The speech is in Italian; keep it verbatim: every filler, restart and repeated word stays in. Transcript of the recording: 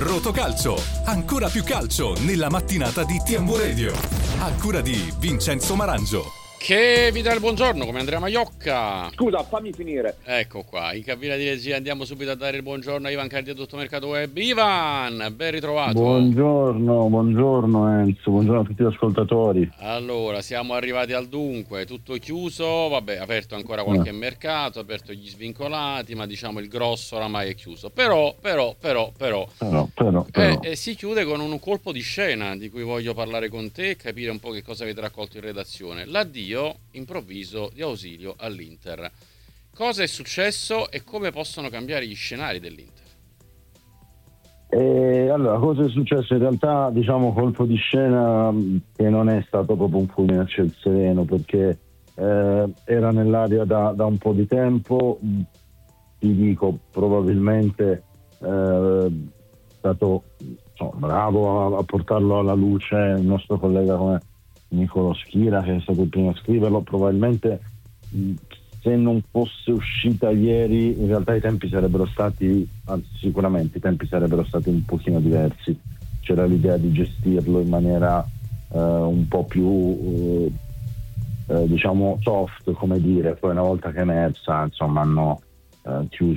Rotocalcio, ancora più calcio nella mattinata di T M V Radio. A cura di Vincenzo Marangio. Che vi dà il buongiorno come Andrea Maiocca. Scusa, fammi finire. Ecco qua, in cabina di regia andiamo subito a dare il buongiorno a Ivan Cardia, tutto Mercato Web. Ivan, ben ritrovato. Buongiorno, buongiorno Enzo, buongiorno a tutti gli ascoltatori. Allora, siamo arrivati al dunque, tutto chiuso, vabbè, aperto ancora qualche eh. mercato, aperto gli svincolati, ma diciamo il grosso oramai è chiuso. Però, però, però, però, però, però, però. Eh, eh, si chiude con un colpo di scena di cui voglio parlare con te, capire un po' che cosa avete raccolto in redazione. L'addio improvviso di Ausilio all'Inter. Cosa è successo e come possono cambiare gli scenari dell'Inter? E allora, cosa è successo? In realtà, diciamo, colpo di scena che non è stato proprio un fulmine a ciel sereno, perché eh, era nell'aria da, da un po' di tempo. Ti dico, probabilmente eh, è stato insomma, bravo a, a portarlo alla luce il nostro collega come Nicolo Schira, che è stato il primo a scriverlo. Probabilmente se non fosse uscita ieri in realtà i tempi sarebbero stati, anzi sicuramente i tempi sarebbero stati un pochino diversi. C'era l'idea di gestirlo in maniera eh, un po' più eh, diciamo soft, come dire. Poi una volta che è emersa insomma hanno eh, chiuso